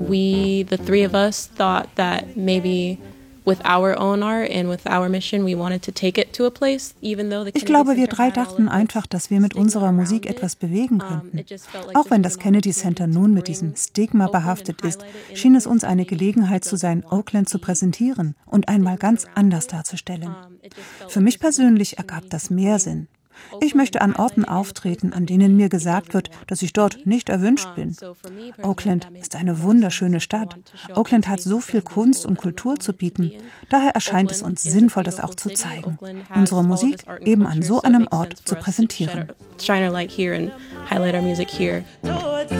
we, the three of us, thought that maybe with our own art and with our mission, we wanted to take it to a place, even though the Ich glaube, wir drei dachten einfach, dass wir mit unserer Musik etwas bewegen könnten. Auch wenn das Kennedy Center nun mit diesem Stigma behaftet ist, schien es uns eine Gelegenheit zu sein, Oakland zu präsentieren und einmal ganz anders darzustellen. Für mich persönlich ergab das mehr Sinn. Ich möchte an Orten auftreten, an denen mir gesagt wird, dass ich dort nicht erwünscht bin. Oakland ist eine wunderschöne Stadt. Oakland hat so viel Kunst und Kultur zu bieten. Daher erscheint es uns sinnvoll, das auch zu zeigen. Unsere Musik eben an so einem Ort zu präsentieren. Shine our light here and highlight our music here.